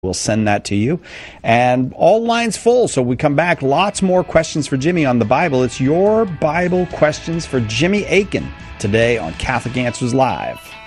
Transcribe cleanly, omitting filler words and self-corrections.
We'll send that to you. And all lines full, so we come back. Lots more questions for Jimmy on the Bible. It's your Bible questions for Jimmy Akin today on Catholic Answers Live.